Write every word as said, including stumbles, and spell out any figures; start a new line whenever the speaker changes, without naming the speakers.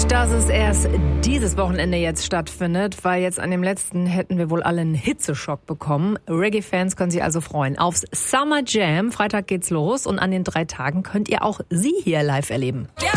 dass es erst dieses Wochenende jetzt stattfindet, weil jetzt an dem letzten hätten wir wohl alle einen Hitzeschock bekommen. Reggae-Fans können sich also freuen aufs Summer Jam. Freitag geht's los und an den drei Tagen könnt ihr auch sie hier live erleben. Ja.